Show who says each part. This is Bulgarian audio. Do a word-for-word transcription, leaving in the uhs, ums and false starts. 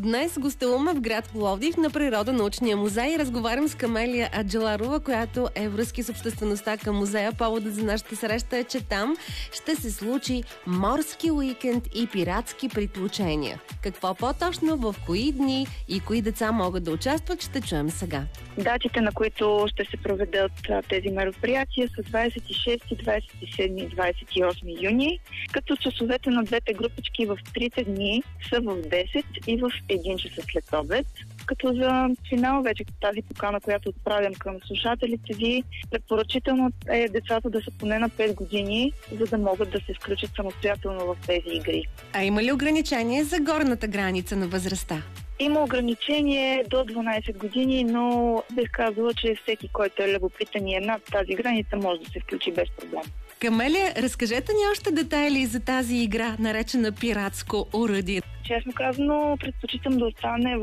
Speaker 1: Днес гостуваме в град Пловдив на Природонаучния музей. Разговарям с Камелия Аджаларова, която е връзки с обществеността към музея. Поводът за нашата среща е, че там ще се случи морски уикенд и пиратски приключения. Какво по-точно, в кои дни и кои деца могат да участват, ще чуем сега.
Speaker 2: Датите, на които ще се проведат тези мероприятия, са двадесет и шести, двадесет и седми и двадесет и осми юни, като часовете на двете групички в трите дни са в десет и в един часа след обед. Като за финал вече тази покана, която отправям към слушателите ви, препоръчително е децата да са поне на пет години, за да могат да се включат самостоятелно в тези игри.
Speaker 1: А има ли ограничение за горната граница на възрастта?
Speaker 2: Има ограничение до дванадесет години, но бих казала, че всеки, който е любопитен и е над тази граница, може да се включи без проблем.
Speaker 1: Камелия, разкажете ни още детайли за тази игра, наречена пиратско оръдие.
Speaker 2: Честно казано, предпочитам да остане в